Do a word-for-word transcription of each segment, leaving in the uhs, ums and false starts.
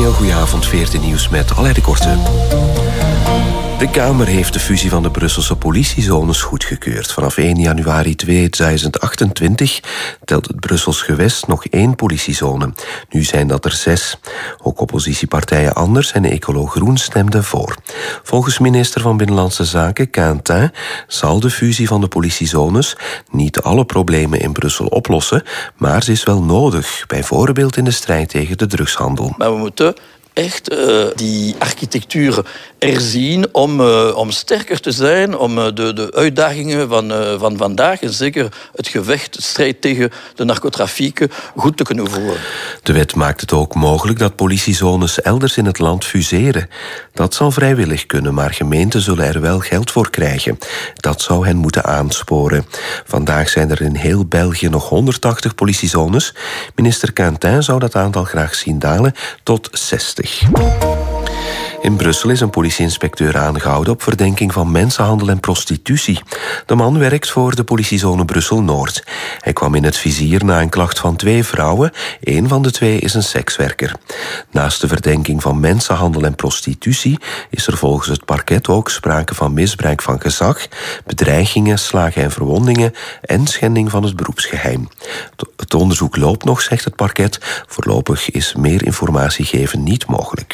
Heel goedenavond, veertien Nieuws met Alain de Korte. De Kamer heeft de fusie van de Brusselse politiezones goedgekeurd. Vanaf één januari tweeduizend achtentwintig telt het Brussels gewest nog één politiezone. Nu zijn dat er zes. Ook oppositiepartijen Anders en Ecolo Groen stemden voor. Volgens minister van Binnenlandse Zaken, Quentin, zal de fusie van de politiezones niet alle problemen in Brussel oplossen, maar ze is wel nodig, bijvoorbeeld in de strijd tegen de drugshandel. Maar we moeten echt uh, die architectuur erzien om, uh, om sterker te zijn, om uh, de, de uitdagingen van, uh, van vandaag en zeker het gevecht, de strijd tegen de narcotrafieken goed te kunnen voeren. De wet maakt het ook mogelijk dat politiezones elders in het land fuseren. Dat zal vrijwillig kunnen, maar gemeenten zullen er wel geld voor krijgen. Dat zou hen moeten aansporen. Vandaag zijn er in heel België nog honderdtachtig politiezones. Minister Quentin zou dat aantal graag zien dalen tot zestig. In Brussel is een politieinspecteur aangehouden op verdenking van mensenhandel en prostitutie. De man werkt voor de politiezone Brussel-Noord. Hij kwam in het vizier na een klacht van twee vrouwen. Eén van de twee is een sekswerker. Naast de verdenking van mensenhandel en prostitutie is er volgens het parket ook sprake van misbruik van gezag, bedreigingen, slagen en verwondingen en schending van het beroepsgeheim. Het onderzoek loopt nog, zegt het parket. Voorlopig is meer informatie geven niet mogelijk.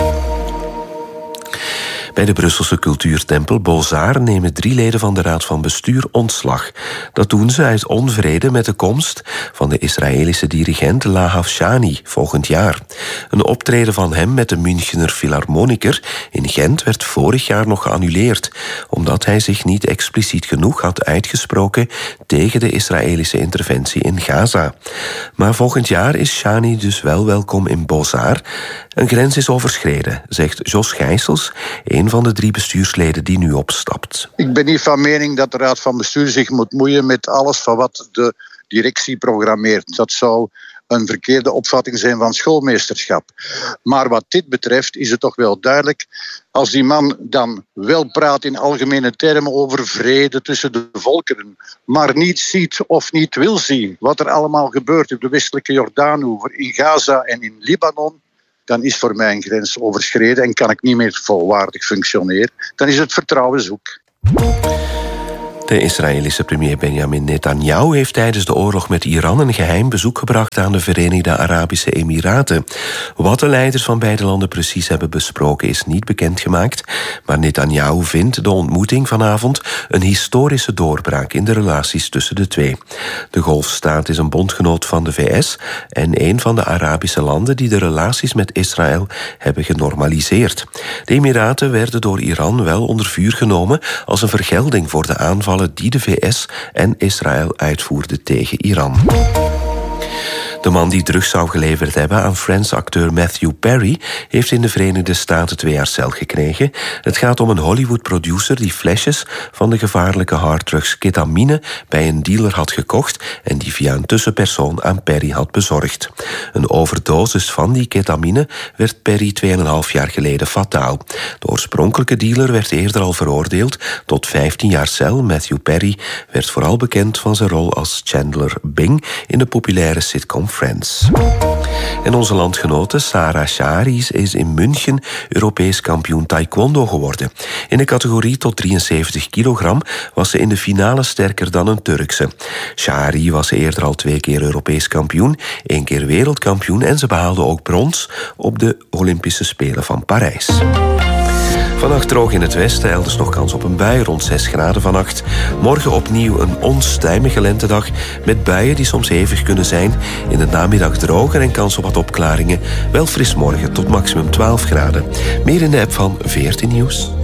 Bij de Brusselse cultuurtempel Beaux-Arts nemen drie leden van de Raad van Bestuur ontslag. Dat doen ze uit onvrede met de komst van de Israëlische dirigent Lahav Shani volgend jaar. Een optreden van hem met de Münchener Philharmoniker in Gent werd vorig jaar nog geannuleerd, omdat hij zich niet expliciet genoeg had uitgesproken tegen de Israëlische interventie in Gaza. Maar volgend jaar is Shani dus wel welkom in Beaux-Arts. Een grens is overschreden, zegt Jos Gijsels, een van de drie bestuursleden die nu opstapt. Ik ben niet van mening dat de Raad van Bestuur zich moet moeien met alles van wat de directie programmeert. Dat zou een verkeerde opvatting zijn van schoolmeesterschap. Maar wat dit betreft is het toch wel duidelijk, als die man dan wel praat in algemene termen over vrede tussen de volkeren, maar niet ziet of niet wil zien wat er allemaal gebeurt op de westelijke Jordaanoever, in Gaza en in Libanon, dan is voor mij een grens overschreden en kan ik niet meer volwaardig functioneren. Dan is het vertrouwen zoek. De Israëlische premier Benjamin Netanyahu heeft tijdens de oorlog met Iran een geheim bezoek gebracht aan de Verenigde Arabische Emiraten. Wat de leiders van beide landen precies hebben besproken is niet bekendgemaakt, maar Netanyahu vindt de ontmoeting vanavond een historische doorbraak in de relaties tussen de twee. De Golfstaat is een bondgenoot van de V S en een van de Arabische landen die de relaties met Israël hebben genormaliseerd. De Emiraten werden door Iran wel onder vuur genomen als een vergelding voor de aanval die de V S en Israël uitvoerden tegen Iran. De man die drugs zou geleverd hebben aan Friends-acteur Matthew Perry heeft in de Verenigde Staten twee jaar cel gekregen. Het gaat om een Hollywood-producer die flesjes van de gevaarlijke harddrugs ketamine bij een dealer had gekocht en die via een tussenpersoon aan Perry had bezorgd. Een overdosis van die ketamine werd Perry tweeënhalf jaar geleden fataal. De oorspronkelijke dealer werd eerder al veroordeeld tot vijftien jaar cel. Matthew Perry werd vooral bekend van zijn rol als Chandler Bing in de populaire sitcom Friends. En onze landgenote Sarah Shahri is in München Europees kampioen taekwondo geworden. In de categorie tot drieënzeventig kilogram was ze in de finale sterker dan een Turkse. Shahri was eerder al twee keer Europees kampioen, één keer wereldkampioen en ze behaalde ook brons op de Olympische Spelen van Parijs. Vannacht droog in het westen, elders nog kans op een bui, rond zes graden vannacht. Morgen opnieuw een onstuimige lentedag met buien die soms hevig kunnen zijn. In de namiddag droger en kans op wat opklaringen. Wel fris morgen tot maximum twaalf graden. Meer in de app van veertien Nieuws.